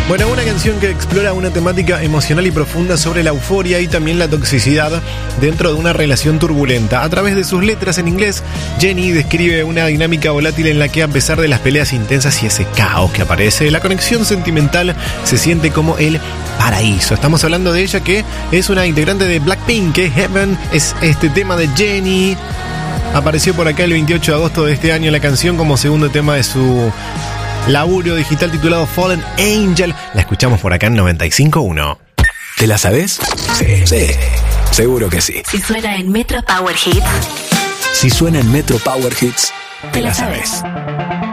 Bueno, una canción que explora una temática emocional y profunda sobre la euforia y también la toxicidad dentro de una relación turbulenta. A través de sus letras en inglés, Jenny describe una dinámica volátil en la que, a pesar de las peleas intensas y ese caos que aparece, la conexión sentimental se siente como el paraíso. Estamos hablando de ella, que es una integrante de Blackpink, que Heaven es este tema de Jenny. Apareció por acá el 28 de agosto de este año la canción como segundo tema de su laburo digital titulado Fallen Angel. La escuchamos por acá en 95.1. ¿Te la sabes? Sí, seguro que sí. Si suena en Metro Power Hits. Si suena en Metro Power Hits, te la sabes.